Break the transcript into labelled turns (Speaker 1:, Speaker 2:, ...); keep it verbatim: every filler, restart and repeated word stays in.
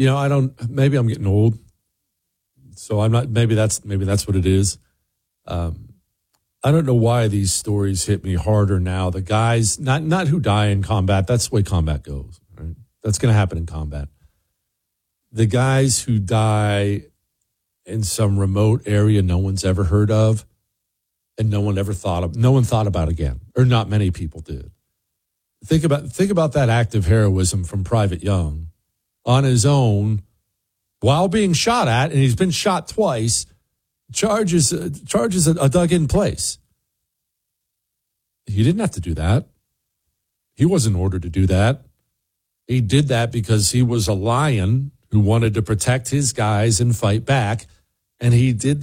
Speaker 1: you know, I don't, maybe I'm getting old. So I'm not, maybe that's, maybe that's what it is. Um, I don't know why these stories hit me harder now. The guys, not, not who die in combat. That's the way combat goes, right? That's going to happen in combat. The guys who die in some remote area no one's ever heard of and no one ever thought of, no one thought about again, or not many people did. Think about, think about that act of heroism from Private Young on his own while being shot at, and he's been shot twice, charges, uh, charges a, a dug-in place. He didn't have to do that. He wasn't ordered to do that. He did that because he was a lion who wanted to protect his guys and fight back, and he did